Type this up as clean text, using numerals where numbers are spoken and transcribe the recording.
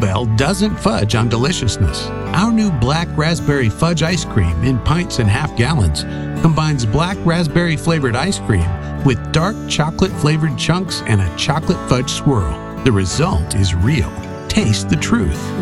Bell doesn't fudge on deliciousness. Our new black raspberry fudge ice cream in pints and half gallons combines black raspberry flavored ice cream with dark chocolate flavored chunks and a chocolate fudge swirl. The result is real. Taste the truth.